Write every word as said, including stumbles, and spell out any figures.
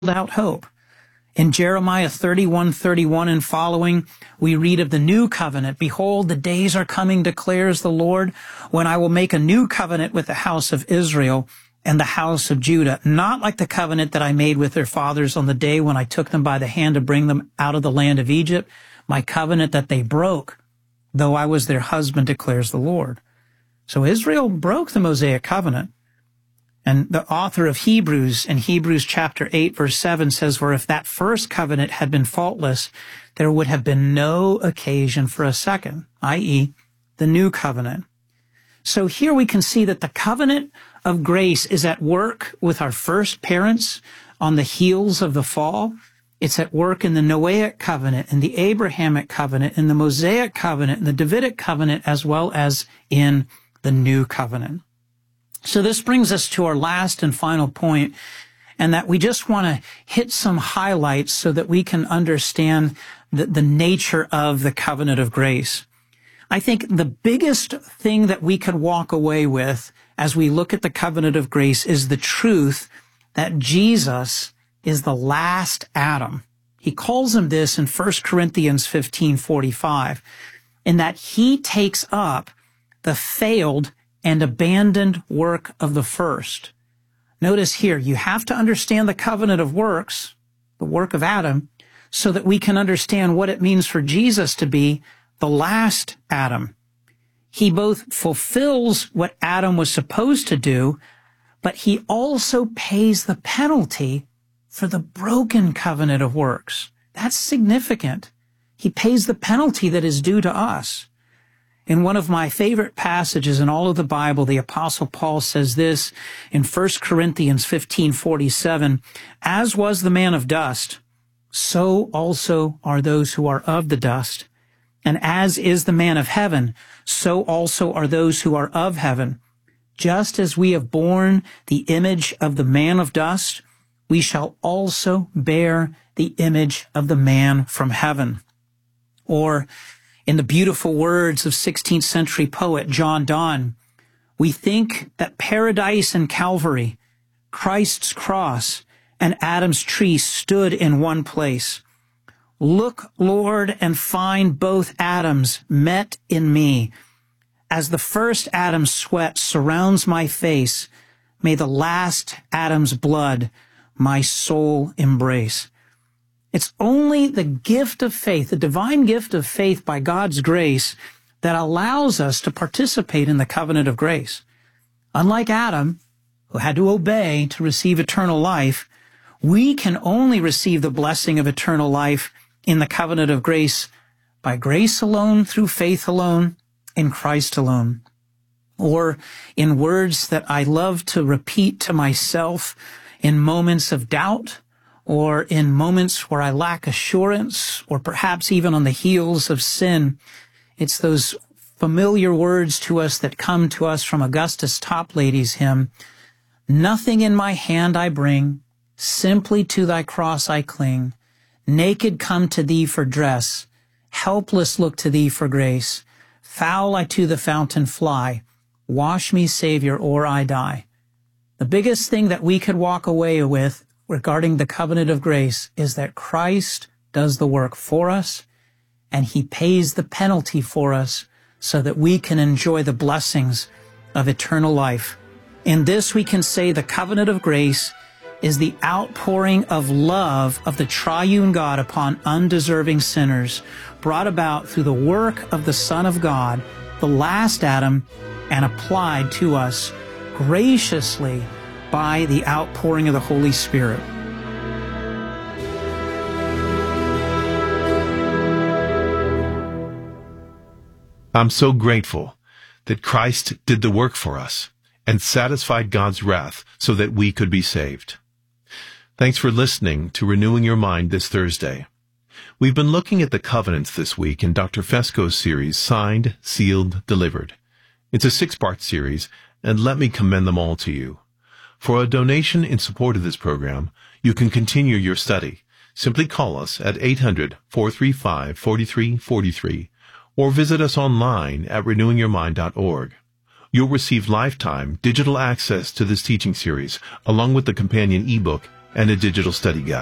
out hope. In Jeremiah thirty-one thirty-one and following, we read of the new covenant. Behold, the days are coming, declares the Lord, when I will make a new covenant with the house of Israel and the house of Judah, not like the covenant that I made with their fathers on the day when I took them by the hand to bring them out of the land of Egypt, my covenant that they broke, though I was their husband, declares the Lord. So Israel broke the Mosaic covenant. And the author of Hebrews in Hebrews chapter eight verse seven says, for if that first covenant had been faultless, there would have been no occasion for a second, that is the new covenant. So here we can see that the covenant of grace is at work with our first parents on the heels of the fall. It's at work in the Noahic covenant, in the Abrahamic covenant, in the Mosaic covenant, in the Davidic covenant, as well as in the new covenant. So this brings us to our last and final point, and that we just want to hit some highlights so that we can understand the, the nature of the covenant of grace. I think the biggest thing that we could walk away with as we look at the covenant of grace is the truth that Jesus is the last Adam. He calls him this in First Corinthians fifteen forty-five, in that he takes up the failed and abandoned work of the first. Notice here, you have to understand the covenant of works, the work of Adam, so that we can understand what it means for Jesus to be the last Adam. He both fulfills what Adam was supposed to do, but he also pays the penalty for the broken covenant of works. That's significant. He pays the penalty that is due to us. In one of my favorite passages in all of the Bible, the Apostle Paul says this in First Corinthians fifteen forty-seven, as was the man of dust, so also are those who are of the dust. And as is the man of heaven, so also are those who are of heaven. Just as we have borne the image of the man of dust, we shall also bear the image of the man from heaven. Or, in the beautiful words of sixteenth century poet John Donne, we think that paradise and Calvary, Christ's cross, and Adam's tree stood in one place. Look, Lord, and find both Adams met in me. As the first Adam's sweat surrounds my face, may the last Adam's blood my soul embrace. It's only the gift of faith, the divine gift of faith by God's grace, that allows us to participate in the covenant of grace. Unlike Adam, who had to obey to receive eternal life, we can only receive the blessing of eternal life in the covenant of grace by grace alone, through faith alone, in Christ alone. Or in words that I love to repeat to myself in moments of doubt, or in moments where I lack assurance, or perhaps even on the heels of sin, it's those familiar words to us that come to us from Augustus Toplady's hymn, nothing in my hand I bring, simply to thy cross I cling, naked come to thee for dress, helpless look to thee for grace, foul I to the fountain fly, wash me, Savior, or I die. The biggest thing that we could walk away with regarding the covenant of grace is that Christ does the work for us, and he pays the penalty for us so that we can enjoy the blessings of eternal life. In this we can say the covenant of grace is the outpouring of love of the triune God upon undeserving sinners, brought about through the work of the Son of God, the last Adam, and applied to us graciously by the outpouring of the Holy Spirit. I'm so grateful that Christ did the work for us and satisfied God's wrath so that we could be saved. Thanks for listening to Renewing Your Mind this Thursday. We've been looking at the covenants this week in Doctor Fesco's series, Signed, Sealed, Delivered. It's a six-part series, and let me commend them all to you. For a donation in support of this program, you can continue your study. Simply call us at eight hundred, four three five, four three four three or visit us online at renewing your mind dot org. You'll receive lifetime digital access to this teaching series, along with the companion ebook and a digital study guide.